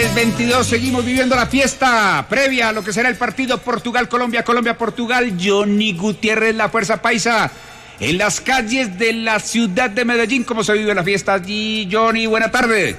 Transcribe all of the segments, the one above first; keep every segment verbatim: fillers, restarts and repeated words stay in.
tres veintidós, seguimos viviendo la fiesta previa a lo que será el partido Portugal-Colombia, Colombia-Portugal. Johnny Gutiérrez, la Fuerza Paisa, en las calles de la ciudad de Medellín. ¿Cómo se vive la fiesta allí, Johnny? Buena tarde.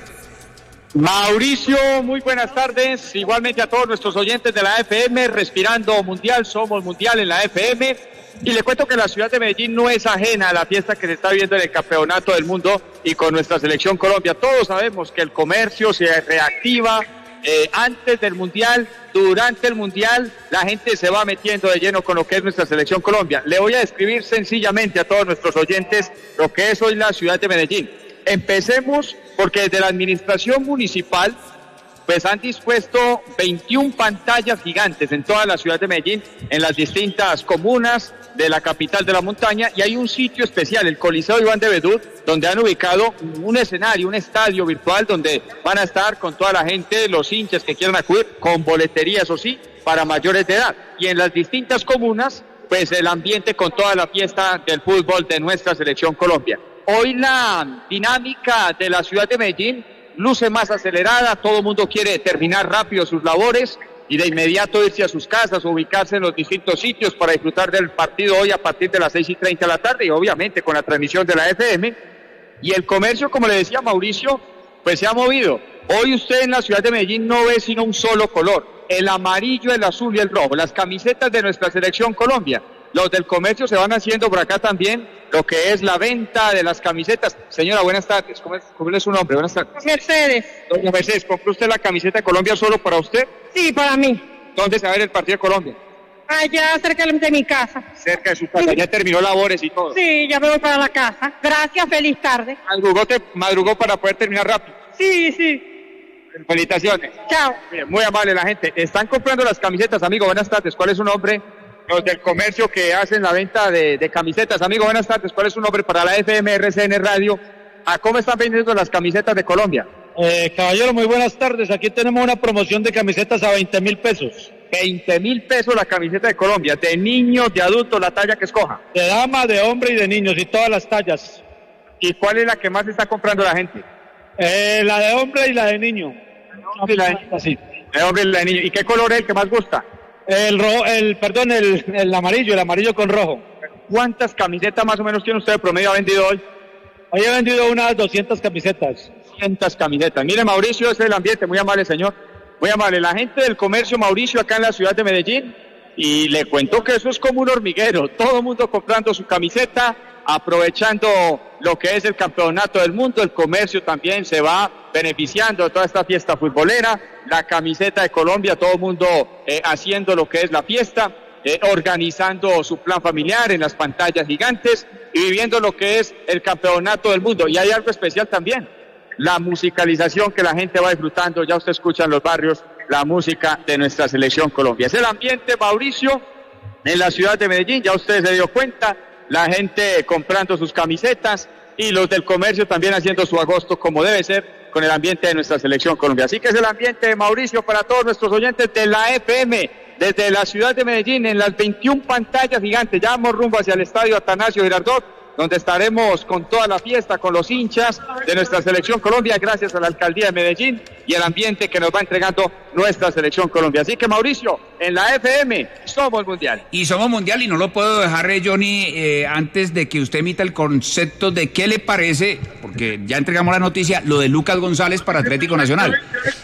Mauricio, muy buenas tardes. Igualmente a todos nuestros oyentes de la F M, respirando mundial, somos mundial en la F M. Y le cuento que la ciudad de Medellín no es ajena a la fiesta que se está viendo en el Campeonato del Mundo y con nuestra selección Colombia. Todos sabemos que el comercio se reactiva eh, antes del mundial, durante el mundial, la gente se va metiendo de lleno con lo que es nuestra selección Colombia. Le voy a describir sencillamente a todos nuestros oyentes lo que es hoy la ciudad de Medellín. Empecemos porque desde la administración municipal pues han dispuesto veintiuna pantallas gigantes en toda la ciudad de Medellín, en las distintas comunas de la capital de la montaña, y hay un sitio especial, el Coliseo Iván de Bedú, donde han ubicado un escenario, un estadio virtual, donde van a estar con toda la gente, los hinchas que quieran acudir, con boletería, eso sí, para mayores de edad. Y en las distintas comunas, pues el ambiente con toda la fiesta del fútbol de nuestra selección Colombia. Hoy la dinámica de la ciudad de Medellín luce más acelerada, todo el mundo quiere terminar rápido sus labores y de inmediato irse a sus casas o ubicarse en los distintos sitios para disfrutar del partido hoy a partir de las seis y treinta de la tarde y obviamente con la transmisión de la F M. Y el comercio, como le decía Mauricio, pues se ha movido. Hoy usted en la ciudad de Medellín no ve sino un solo color, el amarillo, el azul y el rojo, las camisetas de nuestra selección Colombia. Los del comercio se van haciendo por acá también lo que es la venta de las camisetas. Señora, buenas tardes. ¿Cómo es, cómo es su nombre? Buenas tardes. Mercedes. Doña Mercedes, ¿compró usted la camiseta de Colombia solo para usted? Sí, para mí. ¿Dónde se va a ver el partido de Colombia? Allá cerca de mi casa. Cerca de su casa. Ya terminó labores y todo. Sí, ya me voy para la casa. Gracias, feliz tarde. ¿Madrugó, te, madrugó para poder terminar rápido? Sí, sí. Felicitaciones. Chao. Bien, muy amable la gente. Están comprando las camisetas, amigo. Buenas tardes. ¿Cuál es su nombre? Los del comercio que hacen la venta de, de camisetas. Amigo, buenas tardes. ¿Cuál es su nombre para la F M R C N Radio? ¿A cómo están vendiendo las camisetas de Colombia? Eh, caballero, muy buenas tardes. Aquí tenemos una promoción de camisetas a veinte mil pesos. veinte mil pesos la camiseta de Colombia. De niños, de adultos, la talla que escoja. De dama, de hombre y de niños y todas las tallas. ¿Y cuál es la que más está comprando la gente? Eh, la de hombre y la de niño. Sí, la de, sí. de hombre y la de niño. ¿Y qué color es el que más gusta? El rojo, el, perdón, el, el amarillo, el amarillo con rojo. ¿Cuántas camisetas más o menos tiene usted de promedio ha vendido hoy? Hoy he vendido unas doscientas camisetas. doscientas camisetas. Mire, Mauricio, ese es el ambiente, muy amable, señor. Muy amable. La gente del comercio, Mauricio, acá en la ciudad de Medellín, y le cuento que eso es como un hormiguero. Todo el mundo comprando su camiseta, aprovechando lo que es el campeonato del mundo. El comercio también se va beneficiando de toda esta fiesta futbolera. La camiseta de Colombia, todo el mundo eh, haciendo lo que es la fiesta, eh, organizando su plan familiar en las pantallas gigantes y viviendo lo que es el campeonato del mundo. Y hay algo especial también, la musicalización que la gente va disfrutando. Ya usted escucha en los barrios la música de nuestra selección Colombia. Es el ambiente, Mauricio, en la ciudad de Medellín. Ya usted se dio cuenta, la gente comprando sus camisetas y los del comercio también haciendo su agosto como debe ser, con el ambiente de nuestra selección Colombia. Así que es el ambiente de Mauricio para todos nuestros oyentes de la F M, desde la ciudad de Medellín, en las veintiuna pantallas gigantes. Ya vamos rumbo hacia el estadio Atanasio Girardot, donde estaremos con toda la fiesta, con los hinchas de nuestra selección Colombia, gracias a la alcaldía de Medellín y el ambiente que nos va entregando nuestra selección Colombia. Así que, Mauricio, en la F M somos mundial. Y somos mundial, y no lo puedo dejar, eh, Johnny, eh, antes de que usted emita el concepto de qué le parece, porque ya entregamos la noticia, lo de Lucas González para Atlético Nacional.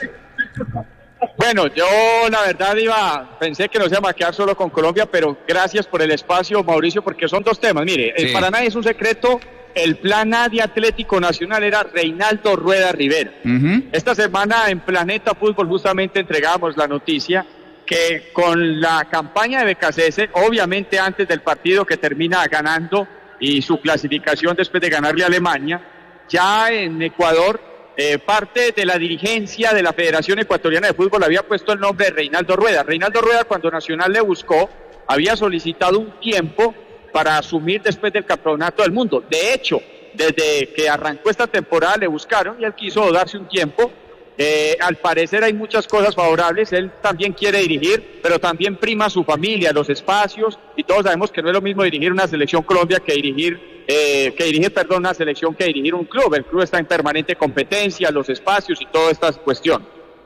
Bueno, yo la verdad iba, pensé que nos íbamos a quedar solo con Colombia, pero gracias por el espacio, Mauricio, porque son dos temas. Mire, sí. Para nadie es un secreto, el plan A de Atlético Nacional era Reinaldo Rueda Rivera. Uh-huh. Esta semana en Planeta Fútbol justamente entregamos la noticia que con la campaña de B K C S, obviamente antes del partido que termina ganando y su clasificación después de ganarle a Alemania, ya en Ecuador, Eh, parte de la dirigencia de la Federación Ecuatoriana de Fútbol había puesto el nombre de Reinaldo Rueda. Reinaldo Rueda, cuando Nacional le buscó, había solicitado un tiempo para asumir después del Campeonato del Mundo. De hecho, desde que arrancó esta temporada le buscaron y él quiso darse un tiempo. Eh, al parecer hay muchas cosas favorables, él también quiere dirigir, pero también prima su familia, los espacios, y todos sabemos que no es lo mismo dirigir una selección Colombia que dirigir, eh, que dirigir, perdón, una selección que dirigir un club. El club está en permanente competencia, los espacios y toda esta cuestión.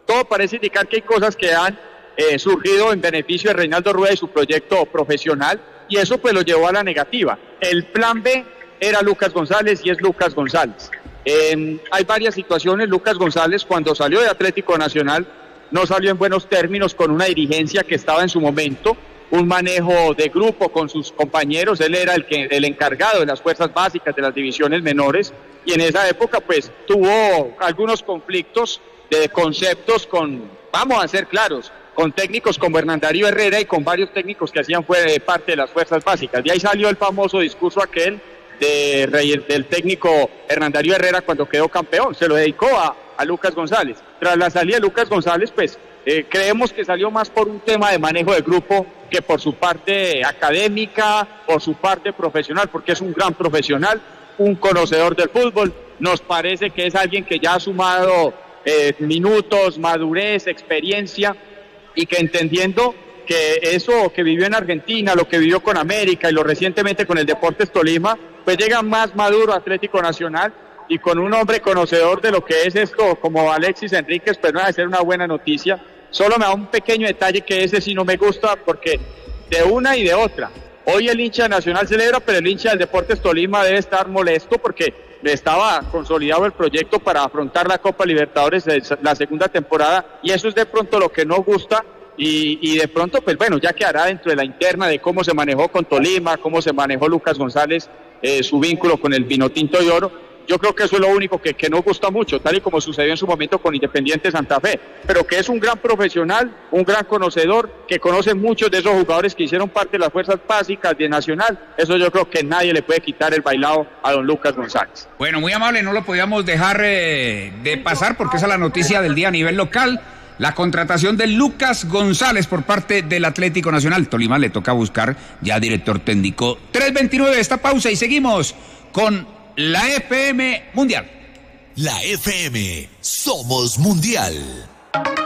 todo parece indicar que hay cosas que han eh, surgido en beneficio de Reinaldo Rueda y su proyecto profesional, y eso pues lo llevó a la negativa. El plan B era Lucas González y es Lucas González. Eh, hay varias situaciones. Lucas González, cuando salió de Atlético Nacional, no salió en buenos términos con una dirigencia que estaba en su momento, un manejo de grupo con sus compañeros. Él era el, que, el encargado de las fuerzas básicas de las divisiones menores, y en esa época pues tuvo algunos conflictos de conceptos con, vamos a ser claros, con técnicos como Hernán Darío Herrera y con varios técnicos que hacían fue parte de las fuerzas básicas. De ahí salió el famoso discurso aquel de, del técnico Hernán Darío Herrera cuando quedó campeón, se lo dedicó a, a Lucas González. Tras la salida de Lucas González, pues eh, creemos que salió más por un tema de manejo de grupo que por su parte académica, por su parte profesional, porque es un gran profesional, un conocedor del fútbol. Nos parece que es alguien que ya ha sumado eh, minutos, madurez, experiencia, y que entendiendo que eso que vivió en Argentina, lo que vivió con América y lo recientemente con el Deportes Tolima, pues llega más maduro a Atlético Nacional, y con un hombre conocedor de lo que es esto como Alexis Enríquez, pues no va a ser una buena noticia. Solo me da un pequeño detalle que ese sí no me gusta, porque de una y de otra. Hoy el hincha Nacional celebra, pero el hincha del Deportes Tolima debe estar molesto porque estaba consolidado el proyecto para afrontar la Copa Libertadores de la segunda temporada, y eso es de pronto lo que no gusta, y, y de pronto pues bueno, ya quedará dentro de la interna de cómo se manejó con Tolima, cómo se manejó Lucas González, eh, su vínculo con el Vinotinto de Oro. Yo creo que eso es lo único que, que no gusta mucho, tal y como sucedió en su momento con Independiente Santa Fe, pero que es un gran profesional, un gran conocedor, que conoce muchos de esos jugadores que hicieron parte de las fuerzas básicas de Nacional. Eso yo creo que nadie le puede quitar el bailado a don Lucas González. Bueno, muy amable, no lo podíamos dejar eh, de pasar porque esa es la noticia del día a nivel local. La contratación de Lucas González por parte del Atlético Nacional. Tolima le toca buscar ya director técnico. tres veintinueve, esta pausa y seguimos con la F M Mundial. La F M, somos mundial.